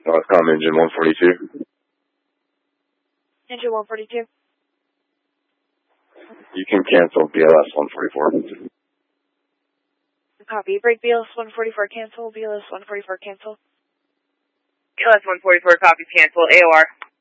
Northcom engine 142. Engine 142. You can cancel BLS 144. Copy. Break BLS 144 cancel. BLS 144 cancel. BLS 144 copies cancel. AOR.